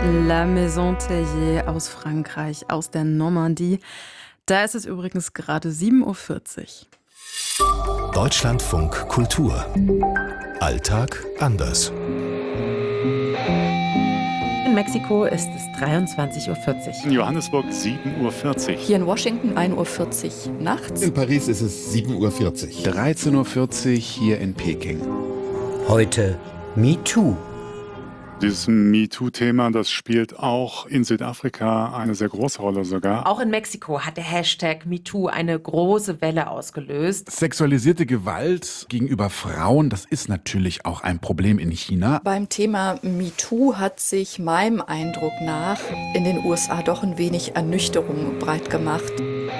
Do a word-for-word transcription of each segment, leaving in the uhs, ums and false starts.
La Maison Tellier aus Frankreich, aus der Normandie. Da ist es übrigens gerade sieben Uhr vierzig. Deutschlandfunk Kultur. Alltag anders. In Mexiko ist es dreiundzwanzig Uhr vierzig. In Johannesburg sieben Uhr vierzig. Hier in Washington ein Uhr vierzig nachts. In Paris ist es sieben Uhr vierzig. dreizehn Uhr vierzig hier in Peking. Heute MeToo. Dieses MeToo-Thema, das spielt auch in Südafrika eine sehr große Rolle sogar. Auch in Mexiko hat der Hashtag MeToo eine große Welle ausgelöst. Sexualisierte Gewalt gegenüber Frauen, das ist natürlich auch ein Problem in China. Beim Thema MeToo hat sich meinem Eindruck nach in den U S A doch ein wenig Ernüchterung breit gemacht.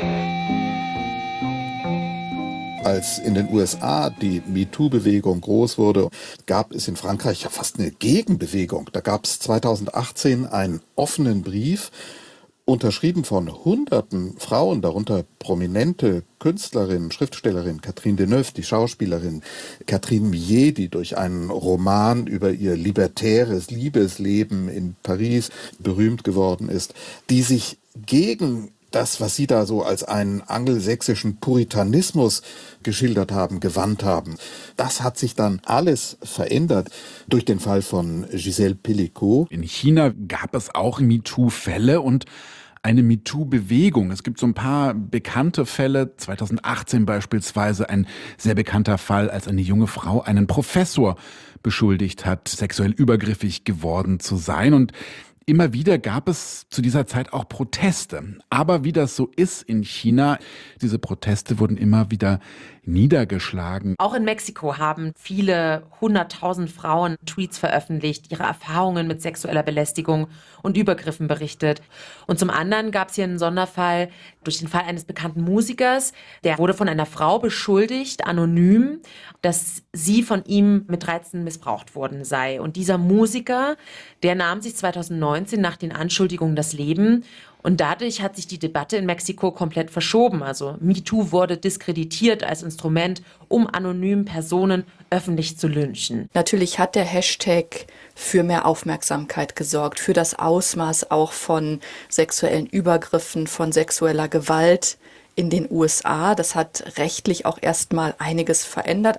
Als in den U S A die MeToo-Bewegung groß wurde, gab es in Frankreich ja fast eine Gegenbewegung. Da gab es zweitausendachtzehn einen offenen Brief, unterschrieben von hunderten Frauen, darunter prominente Künstlerinnen, Schriftstellerin Catherine Deneuve, die Schauspielerin Catherine Millet, die durch einen Roman über ihr libertäres Liebesleben in Paris berühmt geworden ist, die sich gegen das, was Sie da so als einen angelsächsischen Puritanismus geschildert haben, gewandt haben. Das hat sich dann alles verändert durch den Fall von Gisèle Pelicot. In China gab es auch MeToo-Fälle und eine MeToo-Bewegung. Es gibt so ein paar bekannte Fälle. zweitausendachtzehn beispielsweise ein sehr bekannter Fall, als eine junge Frau einen Professor beschuldigt hat, sexuell übergriffig geworden zu sein. Und immer wieder gab es zu dieser Zeit auch Proteste. Aber wie das so ist in China, diese Proteste wurden immer wieder niedergeschlagen. Auch in Mexiko haben viele hunderttausend Frauen Tweets veröffentlicht, ihre Erfahrungen mit sexueller Belästigung und Übergriffen berichtet. Und zum anderen gab es hier einen Sonderfall durch den Fall eines bekannten Musikers. Der wurde von einer Frau beschuldigt, anonym, dass sie von ihm mit Reizen missbraucht worden sei. Und dieser Musiker, der nahm sich zweitausendneunzehn nach den Anschuldigungen das Leben. Und dadurch hat sich die Debatte in Mexiko komplett verschoben. Also MeToo wurde diskreditiert als Instrument, um anonym Personen öffentlich zu lynchen. Natürlich hat der Hashtag für mehr Aufmerksamkeit gesorgt, für das Ausmaß auch von sexuellen Übergriffen, von sexueller Gewalt in den U S A. Das hat rechtlich auch erstmal einiges verändert.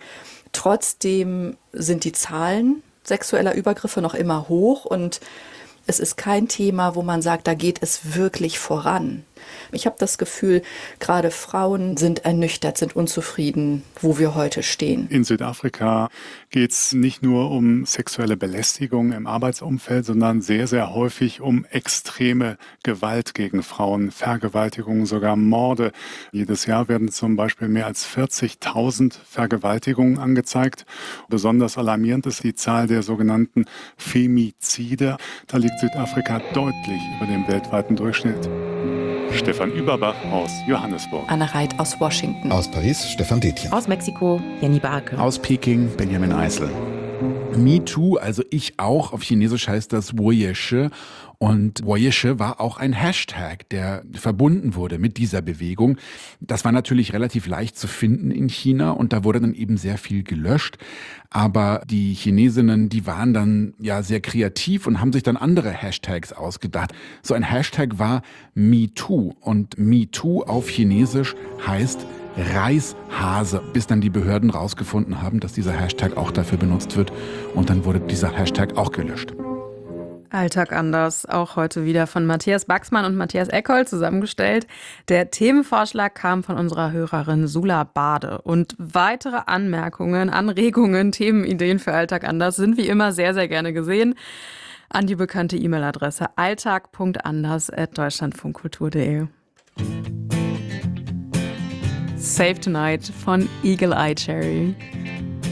Trotzdem sind die Zahlen sexueller Übergriffe noch immer hoch und es ist kein Thema, wo man sagt, da geht es wirklich voran. Ich habe das Gefühl, gerade Frauen sind ernüchtert, sind unzufrieden, wo wir heute stehen. In Südafrika geht es nicht nur um sexuelle Belästigung im Arbeitsumfeld, sondern sehr, sehr häufig um extreme Gewalt gegen Frauen, Vergewaltigungen, sogar Morde. Jedes Jahr werden zum Beispiel mehr als vierzigtausend Vergewaltigungen angezeigt. Besonders alarmierend ist die Zahl der sogenannten Femizide. Da liegt Südafrika deutlich über dem weltweiten Durchschnitt. Stefan Überbach aus Johannesburg. Anna Reit aus Washington. Aus Paris Stefan Detjen. Aus Mexiko Jenny Barke. Aus Peking Benjamin Eisel. MeToo, also ich auch, auf Chinesisch heißt das Woyeshe. Und Woyeshe war auch ein Hashtag, der verbunden wurde mit dieser Bewegung. Das war natürlich relativ leicht zu finden in China und da wurde dann eben sehr viel gelöscht. Aber die Chinesinnen, die waren dann ja sehr kreativ und haben sich dann andere Hashtags ausgedacht. So ein Hashtag war MeToo und MeToo auf Chinesisch heißt Reishase, bis dann die Behörden rausgefunden haben, dass dieser Hashtag auch dafür benutzt wird und dann wurde dieser Hashtag auch gelöscht. Alltag anders, auch heute wieder von Matthias Baxmann und Matthias Eckhold zusammengestellt. Der Themenvorschlag kam von unserer Hörerin Sula Bade. Und weitere Anmerkungen, Anregungen, Themenideen für Alltag anders sind wie immer sehr, sehr gerne gesehen. An die bekannte E-Mail-Adresse alltag punkt anders at deutschlandfunkkultur punkt de. Save Tonight von Eagle Eye Cherry.